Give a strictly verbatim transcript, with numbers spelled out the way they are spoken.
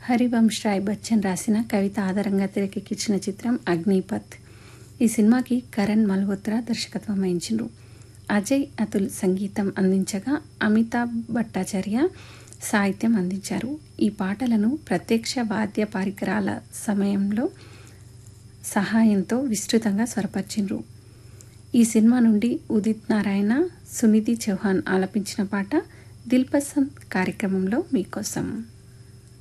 హరివంశ్ రాయ్ బచ్చన్ రాసిన కవిత ఆధారంగా తెరకెక్కించిన చిత్రం అగ్నిపథ్. ఈ సినిమాకి కరణ్ మల్హోత్రా దర్శకత్వం వహించిండ్రు. అజయ్ అతుల్ సంగీతం అందించగా అమితాబ్ భట్టాచార్య సాహిత్యం అందించారు. ఈ పాటలను ప్రత్యక్ష వాద్య పరికరాల సమయంలో సహాయంతో విస్తృతంగా స్వరపరిచిండ్రు. ఈ సినిమా నుండి ఉదిత్ నారాయణ, సునిధి చౌహాన్ ఆలపించిన పాట దిల్ పసంద్ కార్యక్రమంలో మీకోసం.